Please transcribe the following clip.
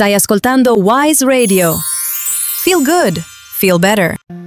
Stai ascoltando Wise Radio. Feel good, feel better.